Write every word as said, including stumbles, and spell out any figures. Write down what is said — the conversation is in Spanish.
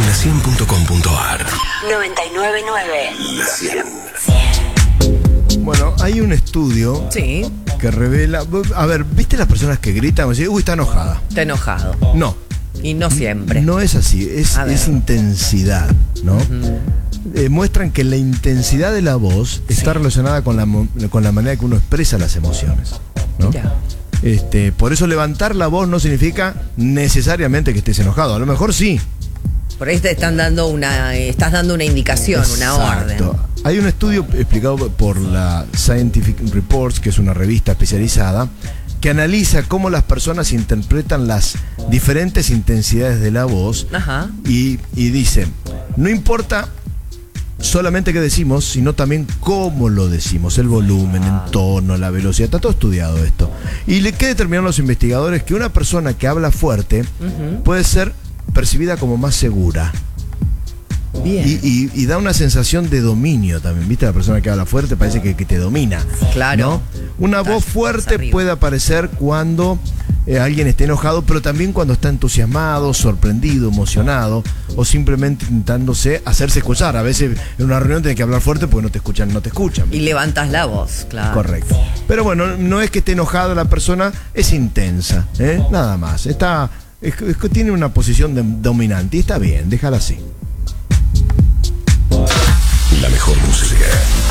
la cien punto com punto ar. noventa y nueve punto nueve. La cien. Bueno, hay un estudio Sí, que revela... A ver, ¿viste las personas que gritan? O sea, uy, está enojada. está enojado. No, Y no siempre. no es así, es, A ver. es intensidad, ¿no? Eh, muestran que la intensidad de la voz está relacionada con la, mo- con la manera que uno expresa las emociones, ¿no? Mirá. Este, por eso levantar la voz no significa necesariamente que estés enojado. A lo mejor sí. Por ahí te están dando una, eh, estás dando una indicación, una Exacto. orden. Hay un estudio explicado por la Scientific Reports, que es una revista especializada, que analiza cómo las personas interpretan las diferentes intensidades de la voz. Ajá. y, y dice, no importa solamente qué decimos, sino también cómo lo decimos, el volumen, el tono, la velocidad, está todo estudiado esto. Y le que determinaron los investigadores que una persona que habla fuerte puede ser percibida como más segura. Bien. Y, y- y da una sensación de dominio también, ¿viste? La persona que habla fuerte parece que, que te domina. Claro. ¿no? Una Estás voz más fuerte arriba. puede aparecer cuando eh, alguien esté enojado, pero también cuando está entusiasmado, sorprendido, emocionado, o simplemente intentándose hacerse escuchar. A veces en una reunión tienes que hablar fuerte porque no te escuchan, no te escuchan. Y levantas la voz, claro. Correcto. Pero bueno, no es que esté enojada la persona, es intensa, ¿eh? Nada más. Está, es- es que tiene una posición de- dominante y está bien, déjala así. La mejor música.